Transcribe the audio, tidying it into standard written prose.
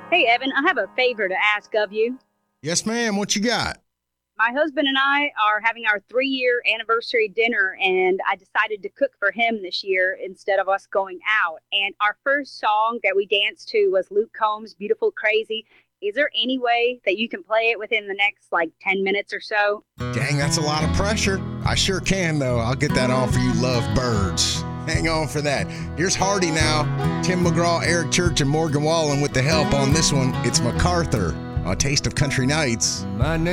Hey, Evan, I have a favor to ask of you. Yes, ma'am. What you got? My husband and I are having our 3-year anniversary dinner, and I decided to cook for him this year instead of us going out. And our first song that we danced to was Luke Combs' Beautiful Crazy. Is there any way that you can play it within the next 10 minutes or so? Dang, that's a lot of pressure. I sure can, though. I'll get that on for you lovebirds. Hang on for that. Here's Hardy now. Tim McGraw, Eric Church, and Morgan Wallen with the help on this one. It's MacArthur on Taste of Country Nights. My name